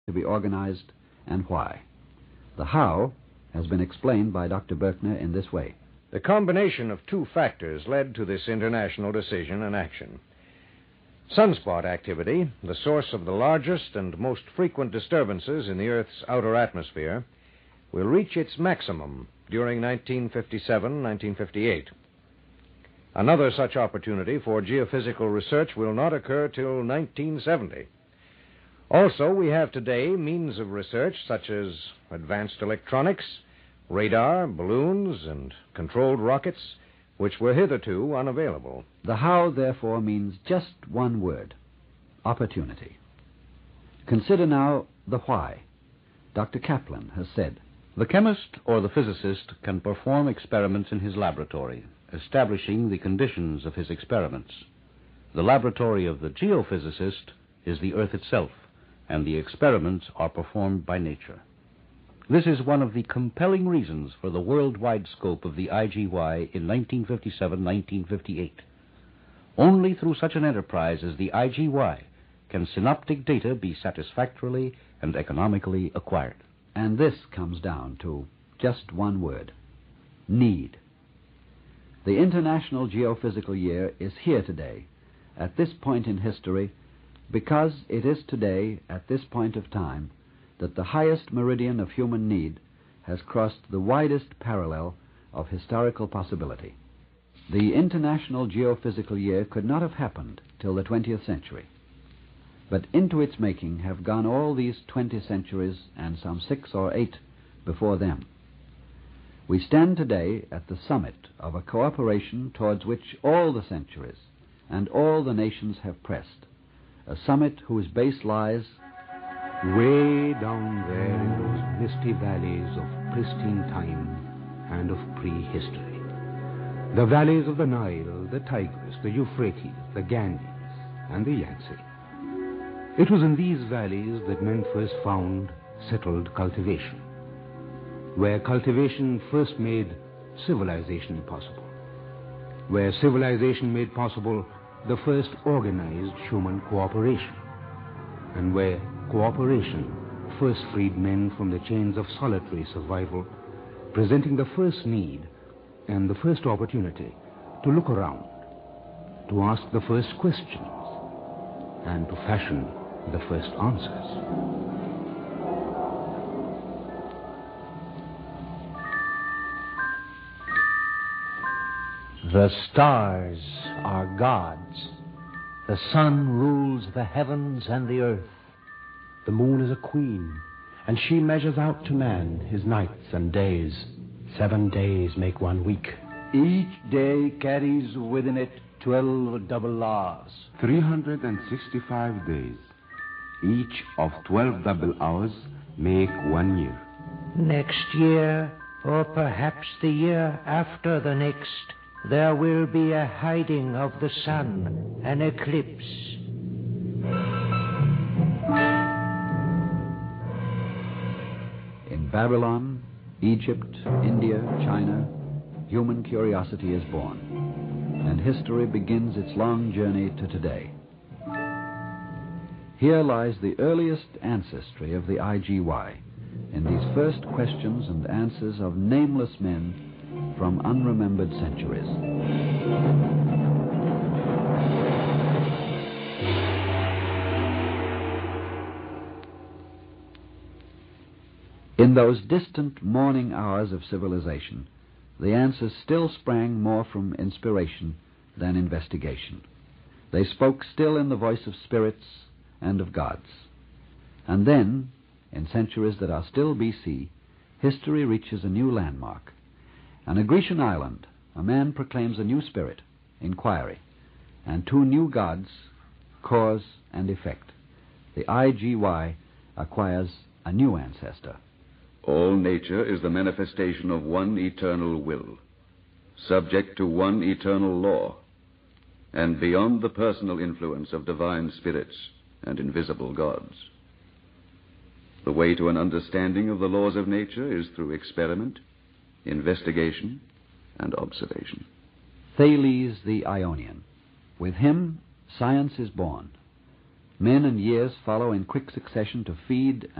to be organized and why. The how has been explained by Dr. Berkner in this way. The combination of two factors led to this international decision and action. Sunspot activity, the source of the largest and most frequent disturbances in the Earth's outer atmosphere, will reach its maximum during 1957-1958. Another such opportunity for geophysical research will not occur till 1970. Also, we have today means of research such as advanced electronics, radar, balloons, and controlled rockets, which were hitherto unavailable. The how, therefore, means just one word: opportunity. Consider now the why. Dr. Kaplan has said, "The chemist or the physicist can perform experiments in his laboratory, establishing the conditions of his experiments. The laboratory of the geophysicist is the Earth itself, and the experiments are performed by nature. This is one of the compelling reasons for the worldwide scope of the IGY in 1957-1958. Only through such an enterprise as the IGY can synoptic data be satisfactorily and economically acquired." And this comes down to just one word: need. The International Geophysical Year is here today, at this point in history, because it is today, at this point of time, that the highest meridian of human need has crossed the widest parallel of historical possibility. The International Geophysical Year could not have happened till the 20th century, but into its making have gone all these 20 centuries and some 6 or 8 before them. We stand today at the summit of a cooperation towards which all the centuries and all the nations have pressed, a summit whose base lies way down there in those misty valleys of pristine time and of prehistory. The valleys of the Nile, the Tigris, the Euphrates, the Ganges, and the Yangtze. It was in these valleys that men first found settled cultivation, where cultivation first made civilization possible, where civilization made possible the first organized human cooperation, and where cooperation first freed men from the chains of solitary survival, presenting the first need and the first opportunity to look around, to ask the first questions, and to fashion the first answers. The stars are gods. The sun rules the heavens and the earth. The moon is a queen, and she measures out to man his nights and days. 7 days make 1 week. Each day carries within it 12 double hours. 365 days. Each of 12 double hours make 1 year. Next year, or perhaps the year after the next, there will be a hiding of the sun, an eclipse. in Babylon, Egypt, India, China. Human curiosity is born, and history begins its long journey to today. Here lies the earliest ancestry of the IGY, in these first questions and answers of nameless men from unremembered centuries. In those distant morning hours of civilization, the answers still sprang more from inspiration than investigation. They spoke still in the voice of spirits and of gods. And then, in centuries that are still BC, history reaches a new landmark. On a Grecian island, a man proclaims a new spirit, inquiry, and two new gods, cause and effect. The IGY acquires a new ancestor. All nature is the manifestation of one eternal will, subject to one eternal law, and beyond the personal influence of divine spirits and invisible gods. The way to an understanding of the laws of nature is through experiment, investigation, and observation. Thales the Ionian. With him, science is born. Men and years follow in quick succession to feed